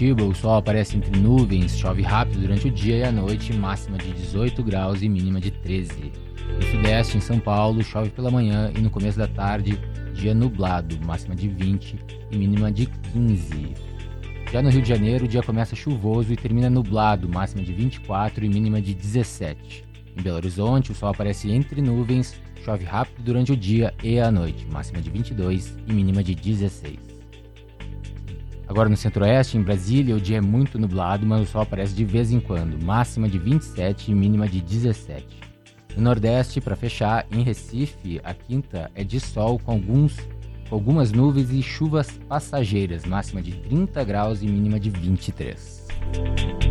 Curitiba, o sol aparece entre nuvens, chove rápido durante o dia e a noite, máxima de 18 graus e mínima de 13. No Sudeste, em São Paulo, chove pela manhã e no começo da tarde, dia nublado, máxima de 20 e mínima de 15. Já no Rio de Janeiro, o dia começa chuvoso e termina nublado, máxima de 24 e mínima de 17. Em Belo Horizonte, o sol aparece entre nuvens, chove rápido durante o dia e a noite, máxima de 22 e mínima de 16. Agora no Centro-Oeste, em Brasília, o dia é muito nublado, mas o sol aparece de vez em quando, máxima de 27 e mínima de 17. No Nordeste, para fechar, em Recife, a quinta é de sol com algumas nuvens e chuvas passageiras, máxima de 30 graus e mínima de 23.